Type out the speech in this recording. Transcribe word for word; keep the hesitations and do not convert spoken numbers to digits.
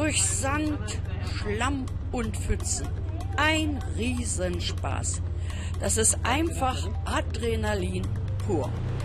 durch Sand, Schlamm und Pfützen. Ein Riesenspaß. Das ist einfach Adrenalin pur.